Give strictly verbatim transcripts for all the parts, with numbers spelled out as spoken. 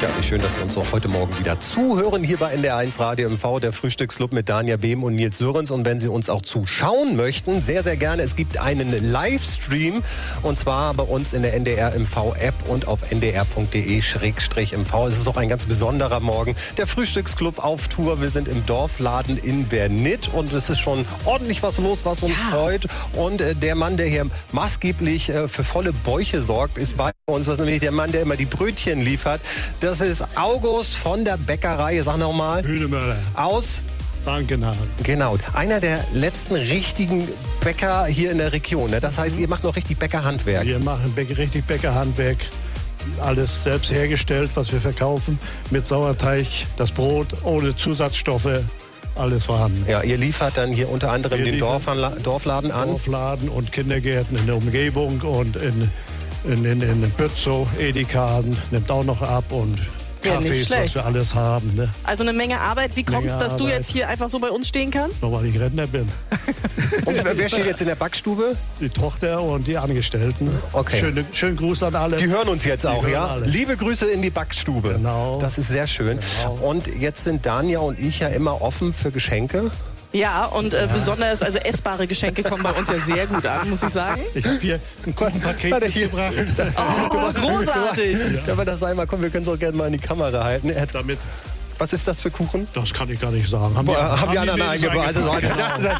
Ja, wie schön, dass wir uns auch heute Morgen wieder zuhören hier bei N D R eins Radio M V, der Frühstücksclub mit Dania Behm und Nils Sörens. Und wenn Sie uns auch zuschauen möchten, sehr, sehr gerne. Es gibt einen Livestream und zwar bei uns in der N D R M V-App und auf n d r punkt d e schrägstrich m v. Es ist auch ein ganz besonderer Morgen. Der Frühstücksclub auf Tour. Wir sind im Dorfladen in Bernit und es ist schon ordentlich was los, was uns ja. freut. Und äh, der Mann, der hier maßgeblich äh, für volle Bäuche sorgt, ist bei uns. Das ist nämlich der Mann, der immer die Brötchen liefert. Das ist August von der Bäckerei, sag nochmal. Hühnemöller. Aus Frankenhagen. Genau, einer der letzten richtigen Bäcker hier in der Region. Ne? Das heißt, ihr macht noch richtig Bäckerhandwerk. Wir machen Bäcker, richtig Bäckerhandwerk. Alles selbst hergestellt, was wir verkaufen. Mit Sauerteig, das Brot, ohne Zusatzstoffe. Alles vorhanden. Ja, ihr liefert dann hier unter anderem Wir den liefern Dorfanla Dorfladen an. Dorfladen und Kindergärten in der Umgebung und in, in, in, in Bützow, Edekaden, nimmt auch noch ab und Ja, nicht Cafés, schlecht. was wir alles haben. Ne? Also eine Menge Arbeit. Wie kommt es, Menge dass du Arbeit. jetzt hier einfach so bei uns stehen kannst? Nur weil ich Rentner bin. Und wer steht jetzt in der Backstube? Die Tochter und die Angestellten. Okay. Schöne, schönen Gruß an alle. Die hören uns jetzt auch, hören ja? alle. Liebe Grüße in die Backstube. Genau. Das ist sehr schön. Genau. Und jetzt sind Dania und ich ja immer offen für Geschenke. Ja, und äh, besonders, also essbare Geschenke kommen bei uns ja sehr gut an, muss ich sagen. Ich habe hier ein Kuchenpaket Warte, hier. mitgebracht. Oh, großartig. Können wir das einmal, komm, wir können es auch gerne mal in die Kamera halten. Er hat- Damit, Was ist das für Kuchen? das kann ich gar nicht sagen. Haben, Boah, haben die anderen mir das eingebaut. Also, eingepackt?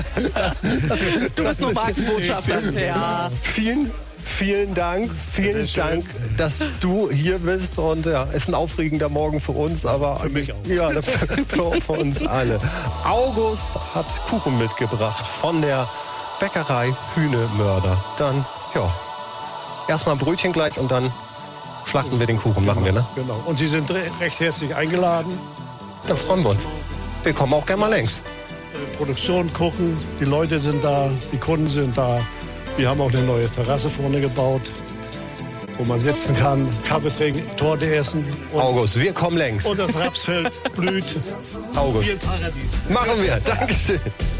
Du bist nur Markenbotschafter. Ja. Vielen, vielen Dank. Vielen Sehr schön. Dank, dass du hier bist. Und ja, ist ein aufregender Morgen für uns, aber Für mich auch. Ja, für, für, für uns alle. August hat Kuchen mitgebracht von der Bäckerei Hühnemörder. Dann, ja, erstmal ein Brötchen gleich und dann schlachten wir den Kuchen, machen wir, ne? Genau. Und Sie sind re- recht herzlich eingeladen. Da freuen wir uns. Wir kommen auch gerne mal längs. Äh, Produktion gucken, die Leute sind da, die Kunden sind da. Wir haben auch eine neue Terrasse vorne gebaut, wo man sitzen kann, Kaffee trinken, Torte essen. Und, August, wir kommen längs. und das Rapsfeld blüht. August. Wie ein Paradies. Machen wir. Dankeschön.